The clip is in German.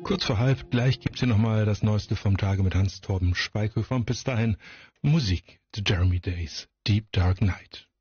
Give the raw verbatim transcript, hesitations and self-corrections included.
Kurz vor halb, gleich gibt's hier nochmal das Neueste vom Tage mit Hans-Torben Schweighöfer. Und bis dahin Musik, The Jeremy Days, Deep Dark Night.